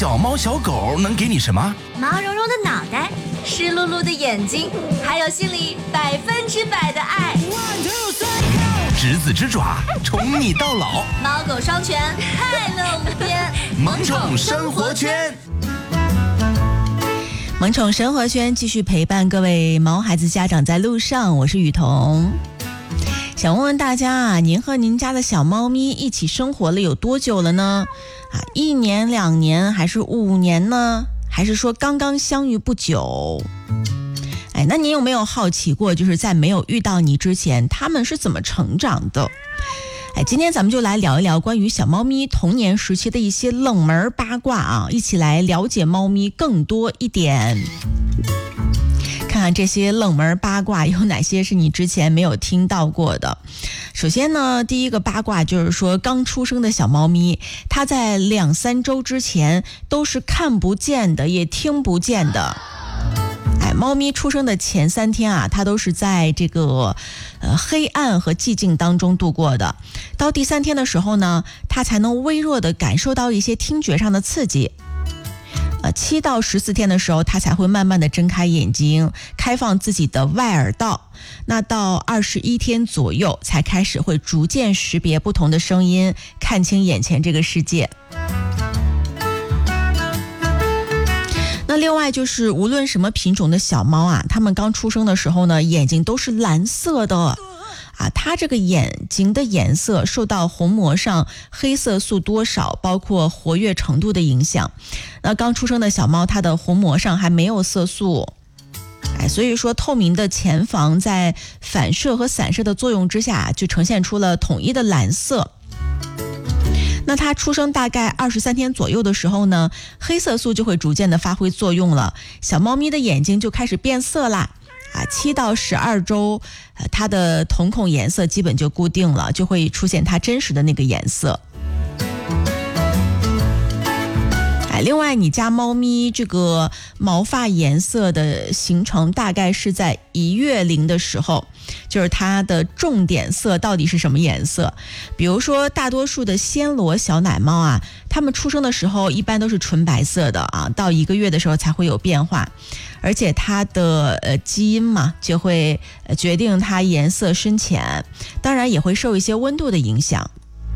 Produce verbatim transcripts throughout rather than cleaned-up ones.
小猫小狗能给你什么？ 毛茸茸的脑袋，湿漉漉的眼睛，还有心里百分之百的爱。 执子之爪，宠你到老。 猫狗双全，快乐无边。 萌宠生活圈。 萌宠生活圈继续陪伴各位毛孩子家长在路上，我是雨桐。想问问大家啊，您和您家的小猫咪一起生活了有多久了呢？啊，一年、两年，还是五年呢？还是说刚刚相遇不久？哎，那您有没有好奇过，就是在没有遇到你之前，它们是怎么成长的？哎，今天咱们就来聊一聊关于小猫咪童年时期的一些冷门八卦啊，一起来了解猫咪更多一点。看看这些冷门八卦有哪些是你之前没有听到过的。首先呢，第一个八卦就是说，刚出生的小猫咪，它在两三周之前都是看不见的，也听不见的。哎，猫咪出生的前三天啊，它都是在这个呃黑暗和寂静当中度过的。到第三天的时候呢，它才能微弱的感受到一些听觉上的刺激。呃，七到十四天的时候，它才会慢慢的睁开眼睛，开放自己的外耳道。那到二十一天左右，才开始会逐渐识别不同的声音，看清眼前这个世界。那另外就是，无论什么品种的小猫啊，它们刚出生的时候呢，眼睛都是蓝色的。啊，它这个眼睛的颜色受到虹膜上黑色素多少，包括活跃程度的影响。那刚出生的小猫，它的虹膜上还没有色素，哎，所以说透明的前房在反射和散射的作用之下，就呈现出了统一的蓝色。那它出生大概二十三天左右的时候呢，黑色素就会逐渐的发挥作用了，小猫咪的眼睛就开始变色啦。啊，七到十二周，呃，它的瞳孔颜色基本就固定了，就会出现它真实的那个颜色。哎，另外，你家猫咪这个毛发颜色的形成，大概是在一月龄的时候，就是它的重点色到底是什么颜色？比如说，大多数的暹罗小奶猫啊，它们出生的时候一般都是纯白色的啊，到一个月的时候才会有变化。而且它的呃基因嘛，就会决定它颜色深浅，当然也会受一些温度的影响。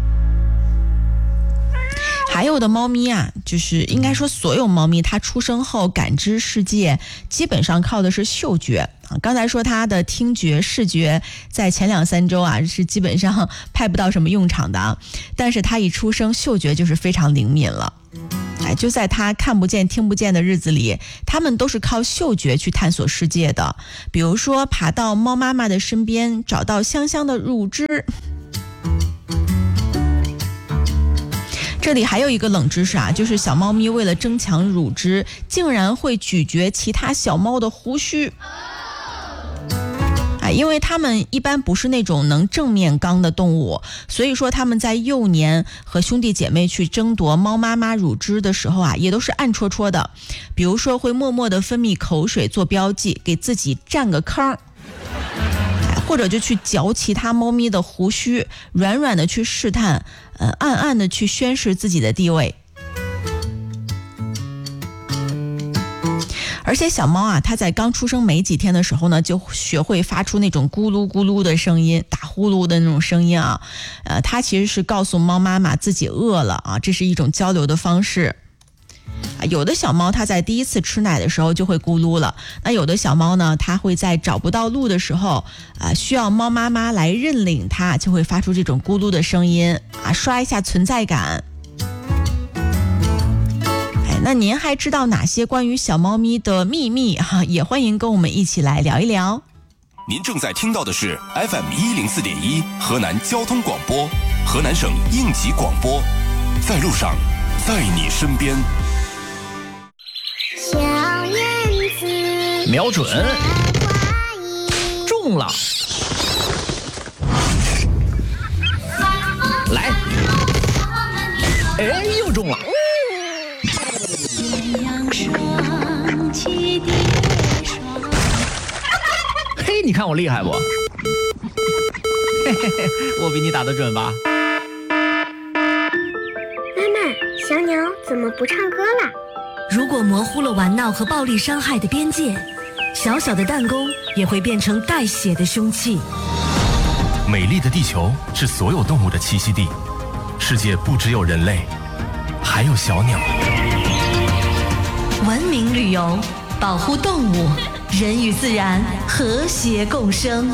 还有的猫咪啊，就是应该说所有猫咪，它出生后感知世界基本上靠的是嗅觉啊。刚才说它的听觉、视觉在前两三周啊是基本上派不到什么用场的啊，但是它一出生，嗅觉就是非常灵敏了。哎，就在他看不见听不见的日子里，他们都是靠嗅觉去探索世界的。比如说爬到猫妈妈的身边，找到香香的乳汁。这里还有一个冷知识啊，就是小猫咪为了增强乳汁，竟然会咀嚼其他小猫的胡须。因为它们一般不是那种能正面刚的动物，所以说它们在幼年和兄弟姐妹去争夺猫妈妈乳汁的时候啊，也都是暗戳戳的。比如说会默默地分泌口水做标记，给自己占个坑，或者就去嚼其他猫咪的胡须，软软的去试探，呃，暗暗的去宣示自己的地位。而且小猫啊，它在刚出生没几天的时候呢，就学会发出那种咕噜咕噜的声音，打呼噜的那种声音啊。呃，它其实是告诉猫妈妈自己饿了啊，这是一种交流的方式。啊，有的小猫它在第一次吃奶的时候就会咕噜了，那有的小猫呢，它会在找不到路的时候啊，需要猫妈妈来认领它，就会发出这种咕噜的声音啊，刷一下存在感。那您还知道哪些关于小猫咪的秘密哈？也欢迎跟我们一起来聊一聊。 您正在听到的是 F M 一零四点一河南交通广播，河南省应急广播，在路上，在你身边。 小燕子瞄准，中了，来，哎，又中了。嘿，你看我厉害不？嘿嘿嘿，我比你打得准吧？ 妈妈， 小鸟怎么不唱歌了？ 如果模糊了玩闹和暴力伤害的边界，小小的弹弓也会变成带血的凶器。 美丽的地球是所有动物的栖息地，世界不只有人类，还有小鸟。 文明旅游，保护动物，人与自然和谐共生。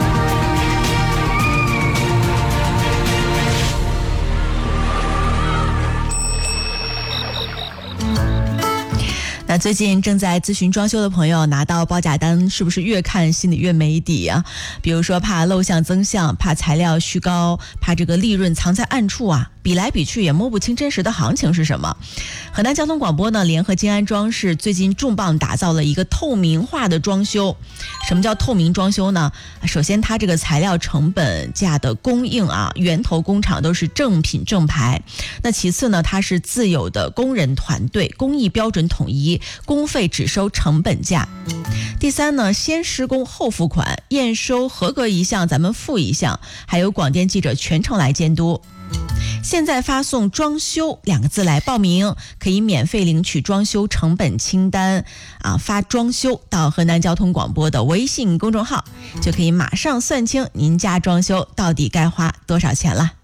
那最近正在咨询装修的朋友拿到报价单，是不是越看心里越没底啊？比如说怕漏项增项，怕材料虚高，怕这个利润藏在暗处啊，比来比去也摸不清真实的行情是什么。河南交通广播呢联合金安装饰最近重磅打造了一个透明化的装修。什么叫透明装修呢？首先它这个材料成本价的供应啊，源头工厂都是正品正牌。那其次呢，它是自有的工人团队，工艺标准统一，工费只收成本价。第三呢，先施工后付款，验收合格一项咱们付一项，还有广电记者全程来监督。现在发送装修两个字来报名，可以免费领取装修成本清单啊，发装修到河南交通广播的微信公众号，就可以马上算清您家装修到底该花多少钱了。